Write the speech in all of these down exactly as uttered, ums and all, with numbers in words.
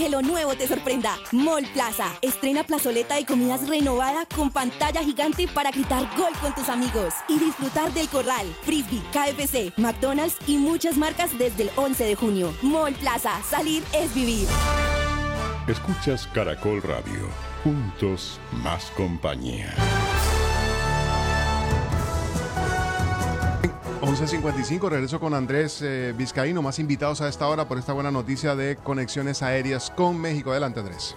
que lo nuevo te sorprenda. Mall Plaza. Estrena plazoleta de comidas renovada con pantalla gigante para gritar gol con tus amigos y disfrutar del Corral, Frisbee, K F C, McDonald's y muchas marcas desde el once de junio. Mall Plaza. Salir es vivir. Escuchas Caracol Radio. Juntos más compañía. once cincuenta y cinco, regreso con Andrés eh, Vizcaíno, más invitados a esta hora por esta buena noticia de conexiones aéreas con México. Adelante, Andrés.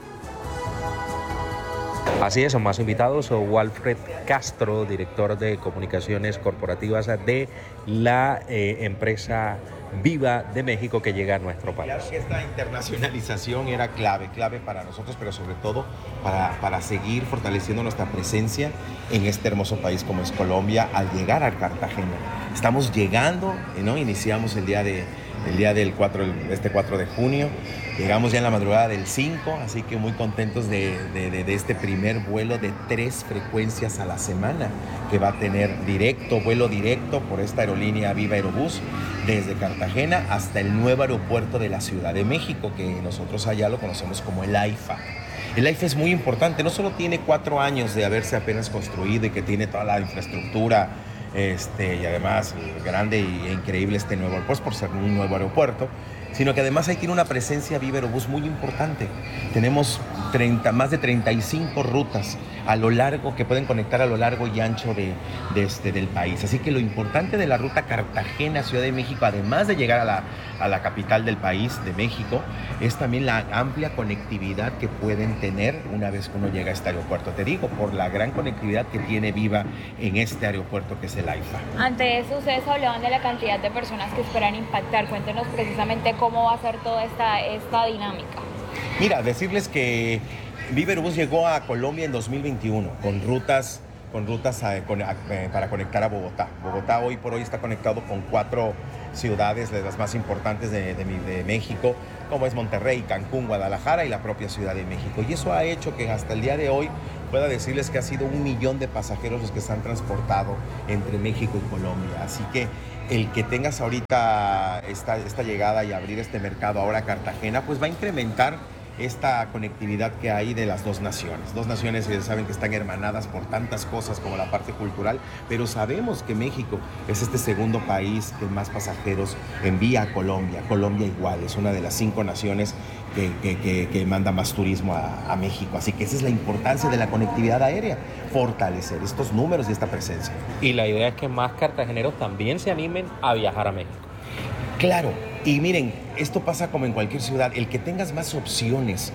Así es, son más invitados. Walfred Castro, director de comunicaciones corporativas de la eh, empresa Viva de México, que llega a nuestro país. Claro que esta internacionalización era clave, clave para nosotros, pero sobre todo para, para seguir fortaleciendo nuestra presencia en este hermoso país como es Colombia al llegar a Cartagena. Estamos llegando, ¿no? Iniciamos el día de el día del cuatro, este cuatro de junio, llegamos ya en la madrugada del cinco, así que muy contentos de, de, de, de este primer vuelo de tres frecuencias a la semana que va a tener directo, vuelo directo por esta aerolínea Viva Aerobús desde Cartagena hasta el nuevo aeropuerto de la Ciudad de México, que nosotros allá lo conocemos como el AIFA. El AIFA es muy importante, no solo tiene cuatro años de haberse apenas construido y que tiene toda la infraestructura Este, y además grande e increíble este nuevo aeropuerto por ser un nuevo aeropuerto, sino que además ahí tiene una presencia Viva Aerobús muy importante. Tenemos treinta, más de treinta y cinco rutas a lo largo, que pueden conectar a lo largo y ancho de, de este, del país. Así que lo importante de la ruta Cartagena-Ciudad de México, además de llegar a la, a la capital del país, de México, es también la amplia conectividad que pueden tener una vez que uno llega a este aeropuerto. Te digo, por la gran conectividad que tiene Viva en este aeropuerto que es el AIFA. Ante eso, ustedes hablaban de la cantidad de personas que esperan impactar. Cuéntenos precisamente cómo va a ser toda esta, esta dinámica. Mira, decirles que Viva Aerobús llegó a Colombia en dos mil veintiuno con rutas, con rutas a, con, a, para conectar a Bogotá. Bogotá hoy por hoy está conectado con cuatro ciudades, de las más importantes de, de, de México, como es Monterrey, Cancún, Guadalajara y la propia Ciudad de México. Y eso ha hecho que hasta el día de hoy pueda decirles que ha sido un millón de pasajeros los que se han transportado entre México y Colombia. Así que el que tengas ahorita esta, esta llegada y abrir este mercado ahora a Cartagena, pues va a incrementar esta conectividad que hay de las dos naciones. Dos naciones que saben que están hermanadas por tantas cosas como la parte cultural, pero sabemos que México es este segundo país que más pasajeros envía a Colombia. Colombia igual, es una de las cinco naciones que, que, que, que manda más turismo a, a México. Así que esa es la importancia de la conectividad aérea, fortalecer estos números y esta presencia. Y la idea es que más cartageneros también se animen a viajar a México. Claro, y miren, esto pasa como en cualquier ciudad, el que tengas más opciones.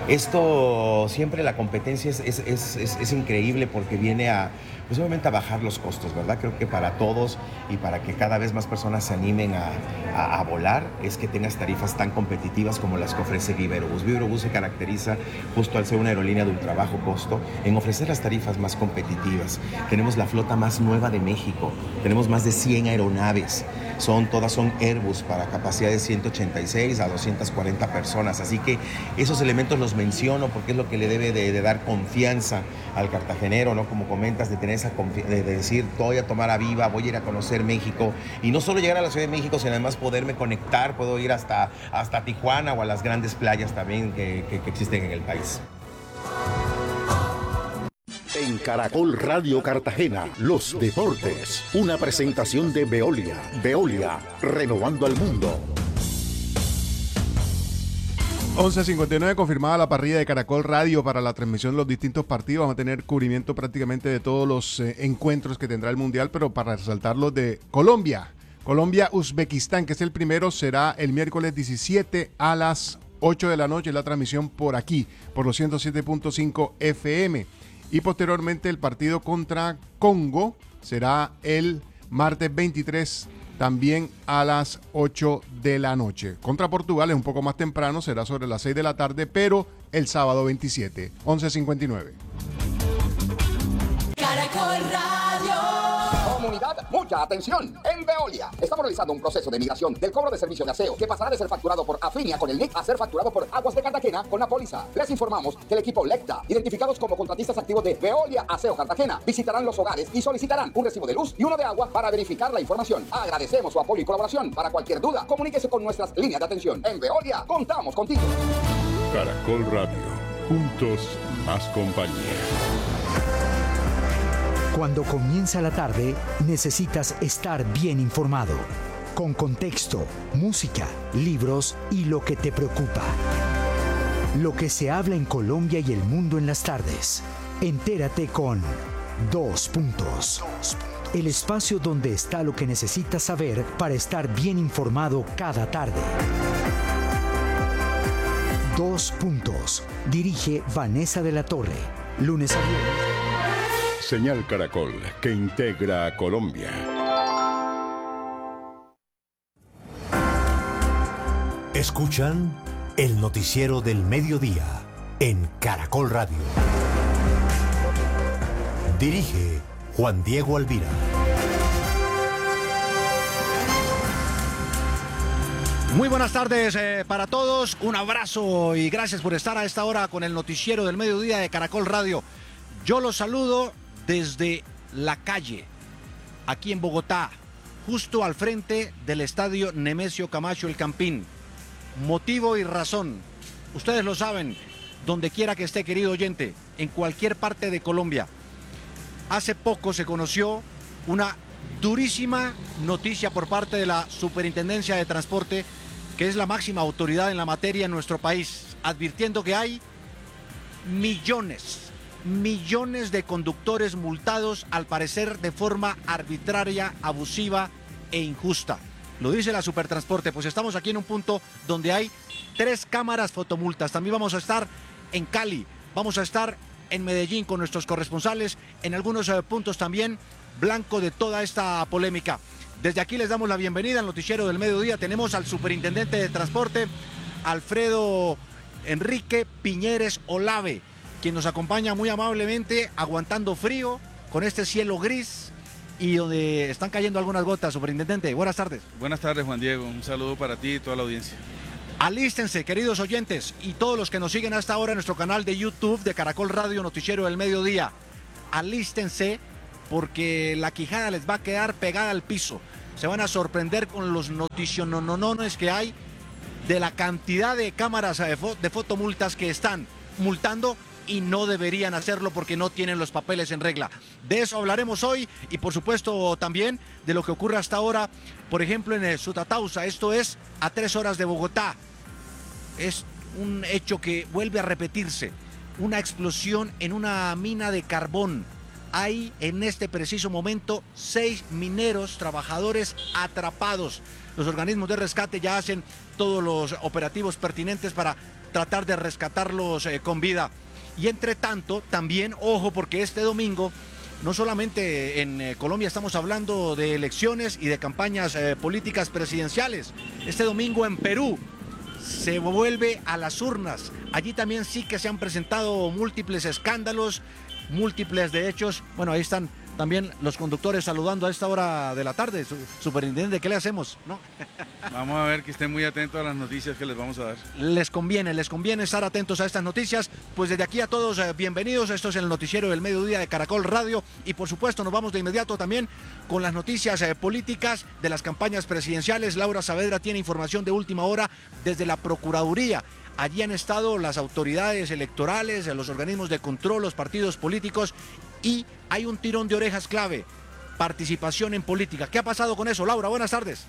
Esto siempre la competencia es, es, es, es, es increíble porque viene a, pues obviamente a bajar los costos, ¿verdad? Creo que para todos y para que cada vez más personas se animen a, a, a volar es que tengas tarifas tan competitivas como las que ofrece Viva Aerobús. Viva Aerobús se caracteriza, justo al ser una aerolínea de ultra bajo costo, en ofrecer las tarifas más competitivas. Tenemos la flota más nueva de México, tenemos más de cien aeronaves, son, todas son Airbus para capacidad de ciento ochenta y seis a doscientas cuarenta personas, así que esos elementos los menciono porque es lo que le debe de, de dar confianza al cartagenero, ¿no? Como comentas, de tener esa confianza, de, de decir, voy a tomar a Viva, voy a ir a conocer México, y no solo llegar a la Ciudad de México, sino además poderme conectar, puedo ir hasta, hasta Tijuana o a las grandes playas también que, que, que existen en el país. En Caracol Radio Cartagena, los deportes, una presentación de Veolia. Veolia, renovando al mundo. once cincuenta y nueve, confirmada la parrilla de Caracol Radio para la transmisión de los distintos partidos. Vamos a tener cubrimiento prácticamente de todos los eh, encuentros que tendrá el Mundial, pero para resaltar los de Colombia. Colombia-Uzbekistán, que es el primero, será el miércoles diecisiete a las ocho de la noche, la transmisión por aquí, por los ciento siete punto cinco F M. Y posteriormente el partido contra Congo será el martes veintitrés, también a las ocho de la noche. Contra Portugal es un poco más temprano, será sobre las seis de la tarde, pero el sábado veintisiete, once cincuenta y nueve. Caracol Radio. Comunidad, mucha atención. En Veolia estamos realizando un proceso de migración del cobro de servicio de aseo que pasará de ser facturado por Afinia con el N I C a ser facturado por Aguas de Cartagena con la póliza. Les informamos que el equipo Lecta, identificados como contratistas activos de Veolia Aseo Cartagena, visitarán los hogares y solicitarán un recibo de luz y uno de agua para verificar la información. Agradecemos su apoyo y colaboración. Para cualquier duda, comuníquese con nuestras líneas de atención. En Veolia, contamos contigo. Caracol Radio. Juntos, más compañía. Cuando comienza la tarde, necesitas estar bien informado, con contexto, música, libros y lo que te preocupa. Lo que se habla en Colombia y el mundo en las tardes. Entérate con Dos Puntos. El espacio donde está lo que necesitas saber para estar bien informado cada tarde. Dos Puntos. Dirige Vanessa de la Torre. Lunes a viernes. Señal Caracol, que integra a Colombia. Escuchan el noticiero del mediodía en Caracol Radio. Dirige Juan Diego Alvira. Muy buenas tardes eh, para todos, un abrazo y gracias por estar a esta hora con el noticiero del mediodía de Caracol Radio. Yo los saludo desde la calle, aquí en Bogotá, justo al frente del estadio Nemesio Camacho El Campín. Motivo y razón, ustedes lo saben, donde quiera que esté, querido oyente, en cualquier parte de Colombia. Hace poco se conoció una durísima noticia por parte de la Superintendencia de Transporte, que es la máxima autoridad en la materia en nuestro país, advirtiendo que hay millones millones de conductores multados, al parecer de forma arbitraria, abusiva e injusta. Lo dice la Supertransporte, pues estamos aquí en un punto donde hay tres cámaras fotomultas. También vamos a estar en Cali, vamos a estar en Medellín con nuestros corresponsales, en algunos eh, puntos también, blanco de toda esta polémica. Desde aquí les damos la bienvenida al noticiero del mediodía. Tenemos al Superintendente de Transporte, Alfredo Enrique Piñeres Olave, quien nos acompaña muy amablemente, aguantando frío, con este cielo gris y donde están cayendo algunas gotas. Superintendente, buenas tardes. Buenas tardes, Juan Diego. Un saludo para ti y toda la audiencia. Alístense, queridos oyentes, y todos los que nos siguen hasta ahora en nuestro canal de YouTube de Caracol Radio Noticiero del Mediodía. Alístense, porque la quijada les va a quedar pegada al piso. Se van a sorprender con los noticionononones que hay de la cantidad de cámaras de, fo de fotomultas que están multando y no deberían hacerlo porque no tienen los papeles en regla. De eso hablaremos hoy y por supuesto también de lo que ocurre hasta ahora, por ejemplo en el Sutatausa. Esto es a tres horas de Bogotá. Es un hecho que vuelve a repetirse, una explosión en una mina de carbón. Hay en este preciso momento seis mineros, trabajadores atrapados. Los organismos de rescate ya hacen todos los operativos pertinentes para tratar de rescatarlos eh, con vida. Y entre tanto, también, ojo, porque este domingo, no solamente en eh, Colombia estamos hablando de elecciones y de campañas eh, políticas presidenciales. Este domingo en Perú se vuelve a las urnas. Allí también sí que se han presentado múltiples escándalos, múltiples de hechos. Bueno, ahí están también los conductores saludando a esta hora de la tarde. Superintendente, ¿qué le hacemos? ¿No? Vamos a ver que estén muy atentos a las noticias que les vamos a dar. Les conviene, les conviene estar atentos a estas noticias. Pues desde aquí a todos, eh, bienvenidos. Esto es el noticiero del mediodía de Caracol Radio. Y por supuesto nos vamos de inmediato también con las noticias eh, políticas de las campañas presidenciales. Laura Saavedra tiene información de última hora desde la Procuraduría. Allí han estado las autoridades electorales, los organismos de control, los partidos políticos, y hay un tirón de orejas clave: participación en política. ¿Qué ha pasado con eso? Laura, buenas tardes.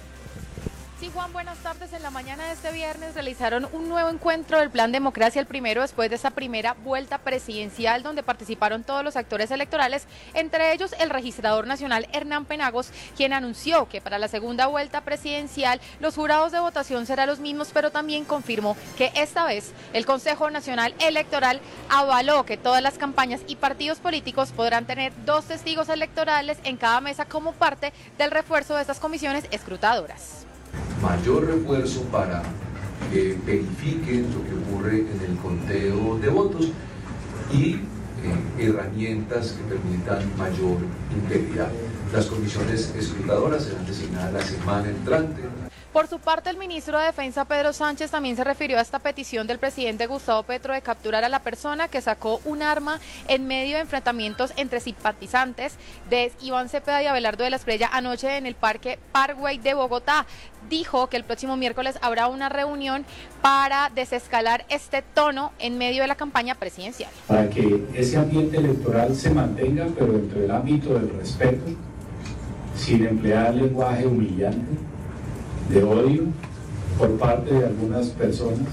Sí, Juan, buenas tardes. En la mañana de este viernes realizaron un nuevo encuentro del Plan Democracia, el primero después de esa primera vuelta presidencial donde participaron todos los actores electorales, entre ellos el registrador nacional Hernán Penagos, quien anunció que para la segunda vuelta presidencial los jurados de votación serán los mismos, pero también confirmó que esta vez el Consejo Nacional Electoral avaló que todas las campañas y partidos políticos podrán tener dos testigos electorales en cada mesa como parte del refuerzo de estas comisiones escrutadoras. Mayor refuerzo para que verifiquen lo que ocurre en el conteo de votos y eh, herramientas que permitan mayor integridad. Las comisiones escrutadoras serán designadas la semana entrante. Por su parte, el ministro de Defensa, Pedro Sánchez, también se refirió a esta petición del presidente Gustavo Petro de capturar a la persona que sacó un arma en medio de enfrentamientos entre simpatizantes de Iván Cepeda y Abelardo de la Espriella anoche en el Parque Parkway de Bogotá. Dijo que el próximo miércoles habrá una reunión para desescalar este tono en medio de la campaña presidencial. Para que ese ambiente electoral se mantenga, pero dentro del ámbito del respeto, sin emplear lenguaje humillante, de odio por parte de algunas personas,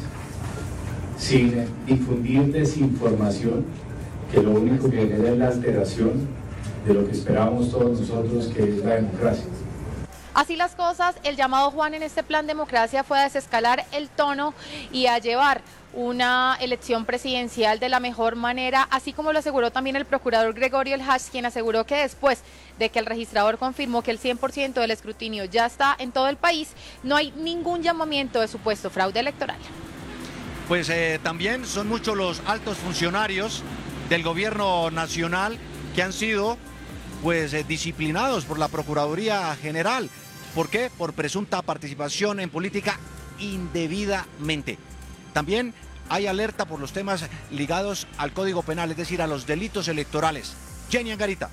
sin difundir desinformación, que lo único que genera es la alteración de lo que esperamos todos nosotros, que es la democracia. Así las cosas, el llamado Juan en este plan democracia fue a desescalar el tono y a llevar una elección presidencial de la mejor manera, así como lo aseguró también el procurador Gregorio El Hach, quien aseguró que después de que el registrador confirmó que el cien por ciento del escrutinio ya está en todo el país, no hay ningún llamamiento de supuesto fraude electoral. Pues eh, también son muchos los altos funcionarios del gobierno nacional que han sido pues eh, disciplinados por la Procuraduría General. ¿Por qué? Por presunta participación en política indebidamente. También hay alerta por los temas ligados al Código Penal, es decir, a los delitos electorales. Jenny Angarita.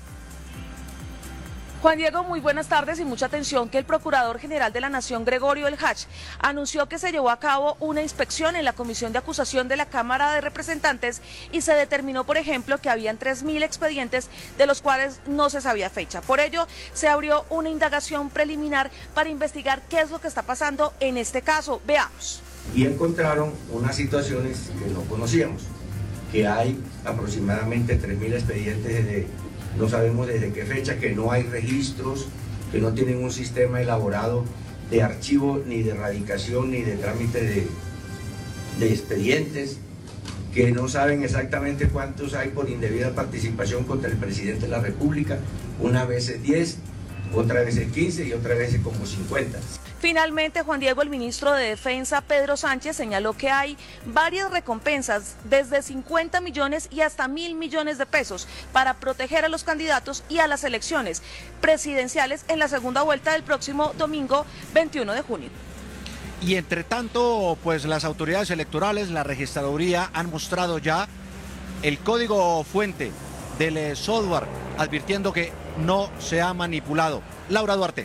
Juan Diego, muy buenas tardes y mucha atención que el Procurador General de la Nación, Gregorio El Hach, anunció que se llevó a cabo una inspección en la Comisión de Acusación de la Cámara de Representantes y se determinó, por ejemplo, que habían tres mil expedientes de los cuales no se sabía fecha. Por ello, se abrió una indagación preliminar para investigar qué es lo que está pasando en este caso. Veamos. Y encontraron unas situaciones que no conocíamos, que hay aproximadamente tres mil expedientes de... no sabemos desde qué fecha, que no hay registros, que no tienen un sistema elaborado de archivo, ni de erradicación, ni de trámite de, de expedientes, que no saben exactamente cuántos hay por indebida participación contra el presidente de la República, una vez es diez, otra vez es quince y otra vez es como cincuenta. Finalmente, Juan Diego, el ministro de Defensa, Pedro Sánchez, señaló que hay varias recompensas, desde cincuenta millones y hasta mil millones de pesos, para proteger a los candidatos y a las elecciones presidenciales en la segunda vuelta del próximo domingo veintiuno de junio. Y entre tanto, pues las autoridades electorales, la registraduría, han mostrado ya el código fuente del software, advirtiendo que no se ha manipulado. Laura Duarte.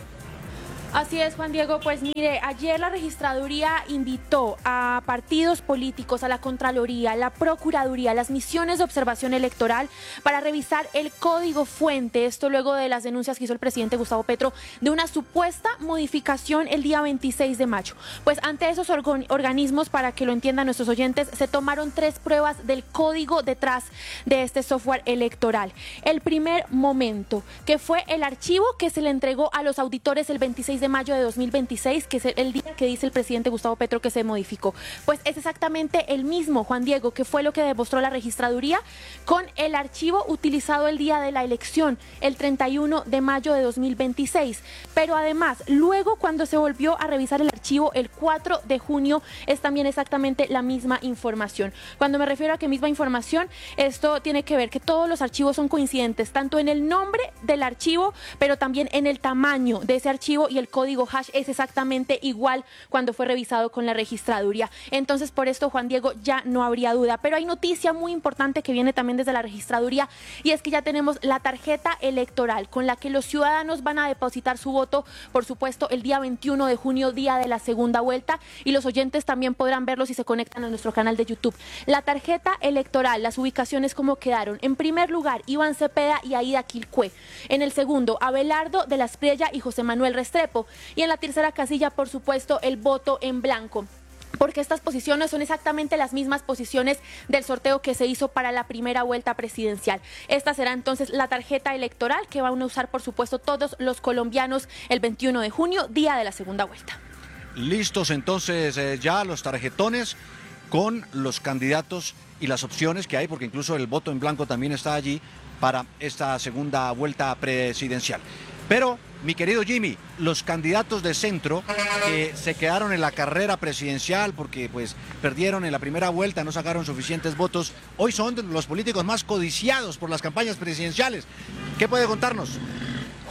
Así es, Juan Diego, pues mire, ayer la registraduría invitó a partidos políticos, a la Contraloría, a la Procuraduría, a las misiones de observación electoral para revisar el código fuente, esto luego de las denuncias que hizo el presidente Gustavo Petro de una supuesta modificación el día veintiséis de mayo. Pues ante esos organ- organismos, para que lo entiendan nuestros oyentes, se tomaron tres pruebas del código detrás de este software electoral. El primer momento, que fue el archivo que se le entregó a los auditores el veintiséis de mayo de dos mil veintiséis, que es el día que dice el presidente Gustavo Petro que se modificó. Pues es exactamente el mismo, Juan Diego, que fue lo que demostró la registraduría con el archivo utilizado el día de la elección, el treinta y uno de mayo de dos mil veintiséis. Pero además, luego cuando se volvió a revisar el archivo el cuatro de junio, es también exactamente la misma información. Cuando me refiero a que misma información, esto tiene que ver que todos los archivos son coincidentes, tanto en el nombre del archivo, pero también en el tamaño de ese archivo, y el código hash es exactamente igual cuando fue revisado con la registraduría. Entonces, por esto, Juan Diego, ya no habría duda. Pero hay noticia muy importante que viene también desde la registraduría, y es que ya tenemos la tarjeta electoral con la que los ciudadanos van a depositar su voto, por supuesto, el día veintiuno de junio, día de la segunda vuelta, y los oyentes también podrán verlo si se conectan a nuestro canal de YouTube. La tarjeta electoral, las ubicaciones como quedaron: en primer lugar, Iván Cepeda y Aida Quilcué; en el segundo, Abelardo de la Espriella y José Manuel Restrepo; y en la tercera casilla, por supuesto, el voto en blanco, porque estas posiciones son exactamente las mismas posiciones del sorteo que se hizo para la primera vuelta presidencial. Esta será entonces la tarjeta electoral que van a usar, por supuesto, todos los colombianos el veintiuno de junio, día de la segunda vuelta. Listos entonces eh, ya los tarjetones con los candidatos y las opciones que hay, porque incluso el voto en blanco también está allí para esta segunda vuelta presidencial. Pero, mi querido Jimmy, los candidatos de centro que se quedaron en la carrera presidencial porque pues perdieron en la primera vuelta, no sacaron suficientes votos, hoy son los políticos más codiciados por las campañas presidenciales. ¿Qué puede contarnos?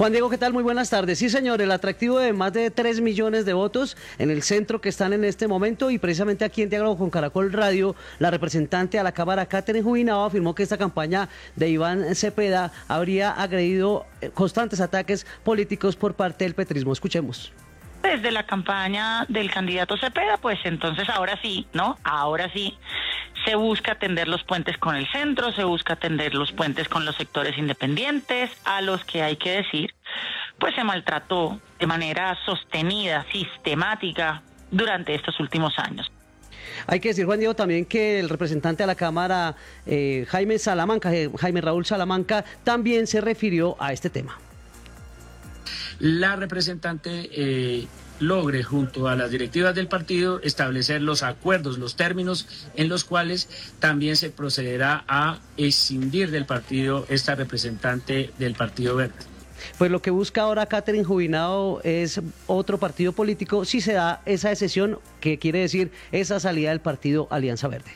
Juan Diego, ¿qué tal? Muy buenas tardes. Sí, señor, el atractivo de más de tres millones de votos en el centro que están en este momento, y precisamente aquí en Diálogo con Caracol Radio, la representante a la Cámara, Catherine Jubinao, afirmó que esta campaña de Iván Cepeda habría agredido constantes ataques políticos por parte del petrismo. Escuchemos. Desde la campaña del candidato Cepeda, pues entonces ahora sí, ¿no? Ahora sí se busca tender los puentes con el centro, se busca tender los puentes con los sectores independientes, a los que hay que decir, pues se maltrató de manera sostenida, sistemática, durante estos últimos años. Hay que decir, Juan Diego, también que el representante a la Cámara, eh, Jaime Salamanca, eh, Jaime Raúl Salamanca, también se refirió a este tema. La representante eh, logre junto a las directivas del partido establecer los acuerdos, los términos en los cuales también se procederá a escindir del partido esta representante del Partido Verde. Pues lo que busca ahora Catherine Jubinao es otro partido político si se da esa decisión, que quiere decir esa salida del partido Alianza Verde.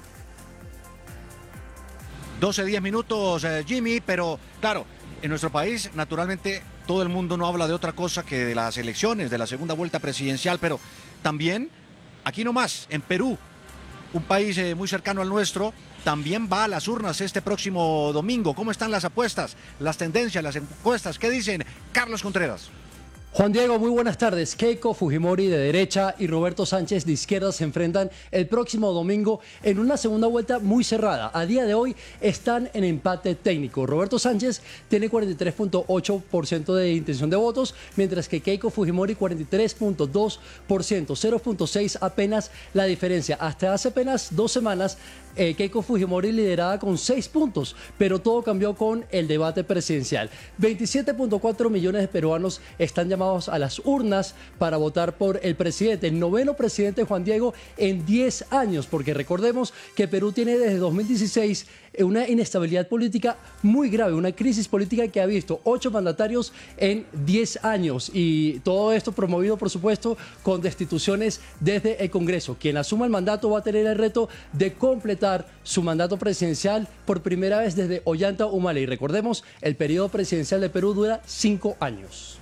doce, diez minutos, eh, Jimmy, pero claro, en nuestro país, naturalmente, todo el mundo no habla de otra cosa que de las elecciones, de la segunda vuelta presidencial, pero también, aquí nomás, en Perú, un país eh, muy cercano al nuestro, también va a las urnas este próximo domingo. ¿Cómo están las apuestas, las tendencias, las encuestas? ¿Qué dicen? Carlos Contreras. Juan Diego, muy buenas tardes. Keiko Fujimori de derecha y Roberto Sánchez de izquierda se enfrentan el próximo domingo en una segunda vuelta muy cerrada. A día de hoy están en empate técnico. Roberto Sánchez tiene cuarenta y tres punto ocho por ciento de intención de votos, mientras que Keiko Fujimori cuarenta y tres punto dos por ciento, cero punto seis apenas la diferencia. Hasta hace apenas dos semanas, eh, Keiko Fujimori lideraba con seis puntos, pero todo cambió con el debate presidencial. veintisiete punto cuatro millones de peruanos están llamados a las urnas para votar por el presidente, el noveno presidente, Juan Diego, en diez años, porque recordemos que Perú tiene desde dos mil dieciséis una inestabilidad política muy grave, una crisis política que ha visto ocho mandatarios en diez años, y todo esto promovido, por supuesto, con destituciones desde el Congreso. Quien asuma el mandato va a tener el reto de completar su mandato presidencial por primera vez desde Ollanta Humala, y recordemos, el periodo presidencial de Perú dura cinco años.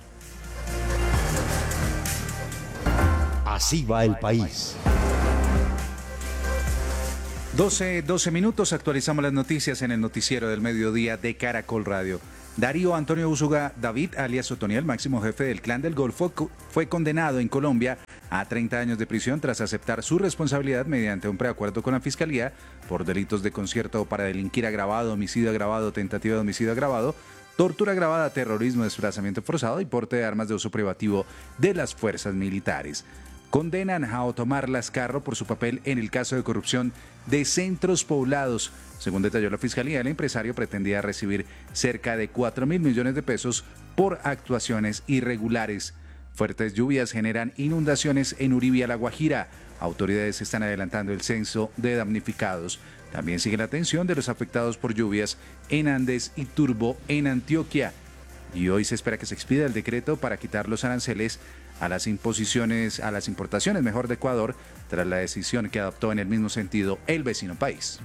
Así va el país. doce, doce minutos, actualizamos las noticias en el noticiero del mediodía de Caracol Radio. Darío Antonio Úsuga David, alias Otoniel, máximo jefe del Clan del Golfo, fue condenado en Colombia a treinta años de prisión tras aceptar su responsabilidad mediante un preacuerdo con la Fiscalía por delitos de concierto para delinquir agravado, homicidio agravado, tentativa de homicidio agravado, tortura agravada, terrorismo, desplazamiento forzado y porte de armas de uso privativo de las fuerzas militares. Condenan a Otomar Lascarro por su papel en el caso de corrupción de Centros Poblados. Según detalló la Fiscalía, el empresario pretendía recibir cerca de cuatro mil millones de pesos por actuaciones irregulares. Fuertes lluvias generan inundaciones en Uribia, La Guajira. Autoridades están adelantando el censo de damnificados. También sigue la atención de los afectados por lluvias en Andes y Turbo, en Antioquia. Y hoy se espera que se expida el decreto para quitar los aranceles a las imposiciones, a las importaciones, mejor, de Ecuador, tras la decisión que adoptó en el mismo sentido el vecino país.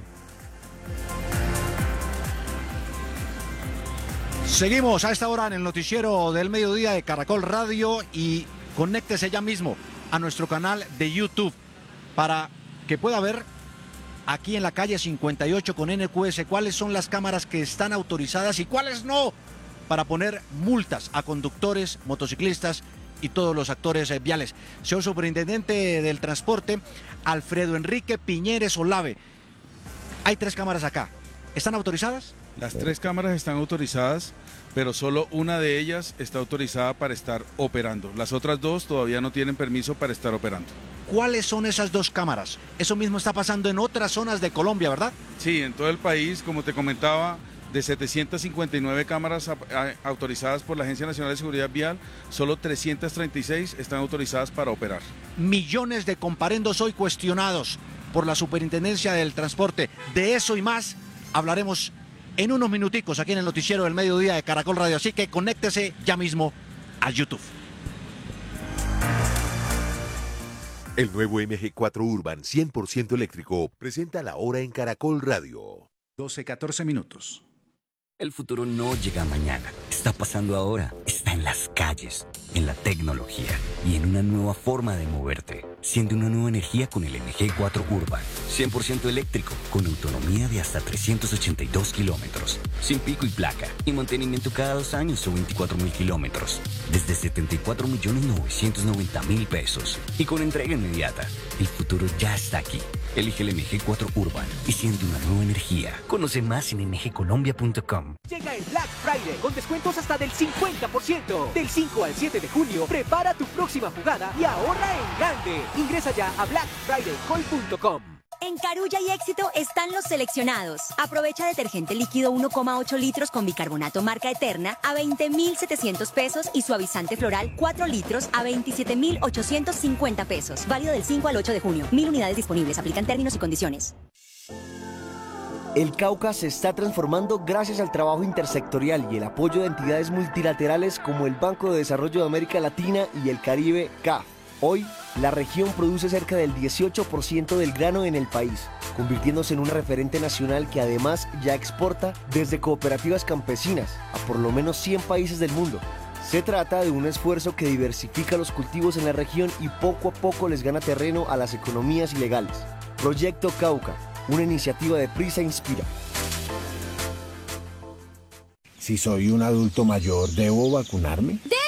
Seguimos a esta hora en el noticiero del mediodía de Caracol Radio, y conéctese ya mismo a nuestro canal de YouTube para que pueda ver aquí en la calle cincuenta y ocho con N Q S cuáles son las cámaras que están autorizadas y cuáles no, para poner multas a conductores, motociclistas y todos los actores viales. Señor Superintendente del Transporte, Alfredo Enrique Piñeres Olave, hay tres cámaras acá. ¿Están autorizadas? Las tres cámaras están autorizadas, pero solo una de ellas está autorizada para estar operando. Las otras dos todavía no tienen permiso para estar operando. ¿Cuáles son esas dos cámaras? Eso mismo está pasando en otras zonas de Colombia, ¿verdad? Sí, en todo el país, como te comentaba, de setecientas cincuenta y nueve cámaras autorizadas por la Agencia Nacional de Seguridad Vial, solo trescientas treinta y seis están autorizadas para operar. Millones de comparendos hoy cuestionados por la Superintendencia del Transporte. De eso y más hablaremos en unos minuticos aquí en el noticiero del mediodía de Caracol Radio. Así que conéctese ya mismo a YouTube. El nuevo M G cuatro Urban cien por ciento eléctrico presenta la hora en Caracol Radio. doce, catorce minutos. El futuro no llega mañana, está pasando ahora está en las calles, en la tecnología y en una nueva forma de moverte. Siente una nueva energía con el M G cuatro Urban. cien por ciento eléctrico, con autonomía de hasta trescientos ochenta y dos kilómetros. Sin pico y placa. Y mantenimiento cada dos años o veinticuatro mil kilómetros. Desde setenta y cuatro millones novecientos noventa mil pesos. Y con entrega inmediata. El futuro ya está aquí. Elige el M G cuatro Urban y siente una nueva energía. Conoce más en m g colombia punto com. Llega el Black Friday con descuentos hasta del cincuenta por ciento. Del cinco al siete de junio, prepara tu próxima jugada y ahorra en grande. Ingresa ya a black friday col punto com. En Carulla y Éxito están los seleccionados. Aprovecha detergente líquido uno coma ocho litros con bicarbonato marca Eterna a veinte mil setecientos pesos y suavizante floral cuatro litros a veintisiete mil ochocientos cincuenta pesos. Válido del cinco al ocho de junio. Mil unidades disponibles. Aplican términos y condiciones. El Cauca se está transformando gracias al trabajo intersectorial y el apoyo de entidades multilaterales como el Banco de Desarrollo de América Latina y el Caribe, C A F. Hoy, la región produce cerca del dieciocho por ciento del grano en el país, convirtiéndose en un referente nacional que además ya exporta desde cooperativas campesinas a por lo menos cien países del mundo. Se trata de un esfuerzo que diversifica los cultivos en la región y poco a poco les gana terreno a las economías ilegales. Proyecto Cauca, una iniciativa de Prisa Inspira. Si soy un adulto mayor, ¿debo vacunarme? ¡Debe